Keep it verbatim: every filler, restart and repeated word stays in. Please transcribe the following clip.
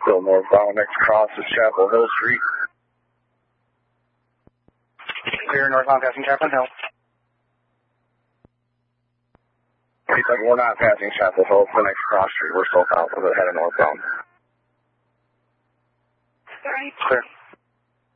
Still northbound, next cross is Chapel Hill Street. Clear northbound passing Chapel Hill. We're not passing Chapel Hill. It's the next cross street. We're still south of it, heading northbound. Clear.